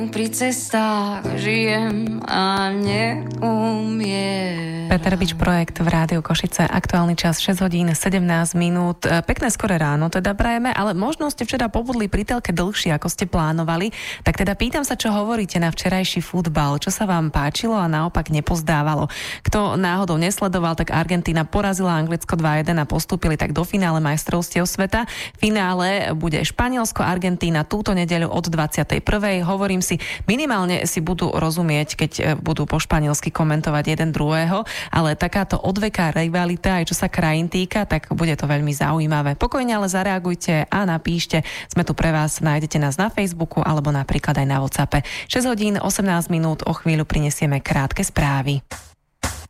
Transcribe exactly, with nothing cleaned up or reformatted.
Pri cestách žijem a neumiem. Peter Bič, projekt v Rádiu Košice. Aktuálny čas šesť hodín sedemnásť minút. Pekné skoré ráno teda prajeme, ale možno ste včera pobudli pri telke dlhšie, ako ste plánovali. Tak teda pýtam sa, čo hovoríte na včerajší futbal. Čo sa vám páčilo a naopak nepozdávalo? Kto náhodou nesledoval, tak Argentína porazila Anglicko dva jeden a postúpili tak do finále majstrovstiev sveta. V finále bude Španielsko, Argentína túto nedeľu od dvadsiatej prvej. Hovorím si, minimálne si budú rozumieť, keď budú po španielsky komentovať jeden druhého. Ale takáto odveká rivalita, aj čo sa krajín týka, tak bude to veľmi zaujímavé. Pokojne ale zareagujte a napíšte. Sme tu pre vás, nájdete nás na Facebooku alebo napríklad aj na WhatsAppe. šesť hodín osemnásť minút, o chvíľu prinesieme krátke správy.